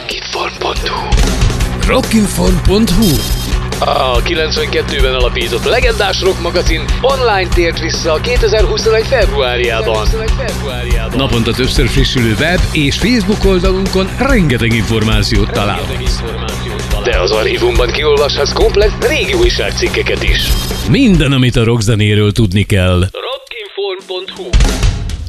Rockinform.hu. Rockinform.hu. A 92-ben alapított legendás rock magazin online tért vissza a 2021. februárjában. Naponta többször frissülő web és Facebook oldalunkon rengeteg információt találhatsz. De az archívumban kiolvashatsz komplett régi újságcikkeket is. Minden, amit a rockzenéről tudni kell. Rockinform.hu.